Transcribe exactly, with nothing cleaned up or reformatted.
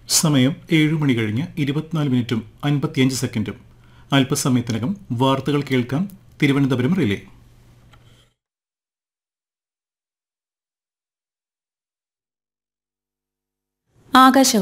സമയം ഏഴ് മണി കഴിഞ്ഞ് ഇരുപത്തിനാല് മിനിറ്റും അൻപത്തിയഞ്ച് സെക്കൻഡും. അല്പസമയത്തിനകം വാർത്തകൾ കേൾക്കാം. തിരുവനന്തപുരം റിലേ. ആകാശവാണി